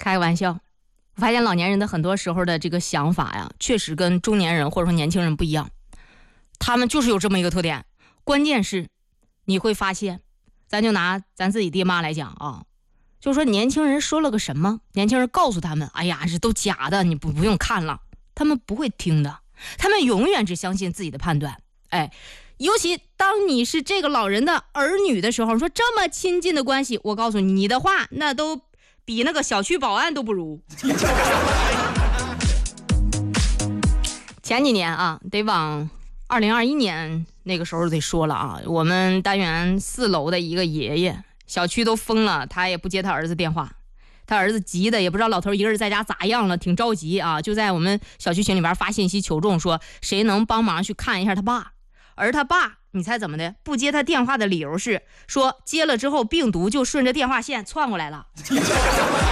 开个玩笑。我发现老年人的很多时候的这个想法呀，确实跟中年人或者说年轻人不一样，他们就是有这么一个特点。关键是你会发现，咱就拿咱自己爹妈来讲啊，就说年轻人说了个什么，年轻人告诉他们，哎呀，这都假的，你不用看了，他们不会听的，他们永远只相信自己的判断。哎，尤其当你是这个老人的儿女的时候，说这么亲近的关系，我告诉你，你的话那都比那个小区保安都不如。前几年啊，得往2021年那个时候得说了啊，我们单元4楼的一个爷爷，小区都封了，他也不接他儿子电话，他儿子急的也不知道老头一个人在家咋样了，挺着急啊，就在我们小区群里边发信息求助，说谁能帮忙去看一下他爸。而他爸你猜怎么的，不接他电话的理由是说接了之后病毒就顺着电话线窜过来了。